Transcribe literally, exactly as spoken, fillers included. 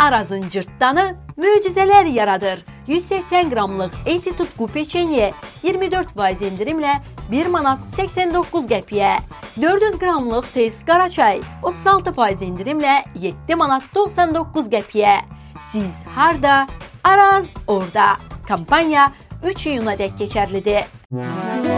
Arazın cırtdanı möcüzələr yaradır. yüz səksən qramlıq eti tutqu peçenye iyirmi dörd faiz endirimlə bir manat səksən doqquz qəpiyə. dörd yüz qramlıq tez qara çay otuz altı faiz endirimlə yeddi manat doxsan doqquz qəpiyə. Siz harda? Araz orada. Kampanya üç iyuna dək keçərlidir.